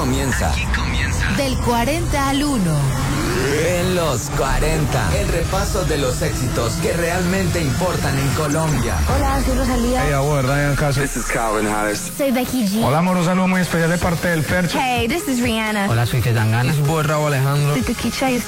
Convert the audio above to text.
comienza. Del 40 al 1. En los 40. El repaso de los éxitos que realmente importan en Colombia. Hola, soy Rosalía. Hey, abuelo, Ryan Castro. This is Calvin Harris. Soy Becky G. Hola, amor, un saludo muy especial de parte del Fercho. Hey, this is Rihanna. Hola, soy Zetangana. Es Raúl Alejandro. Soy Tequicha y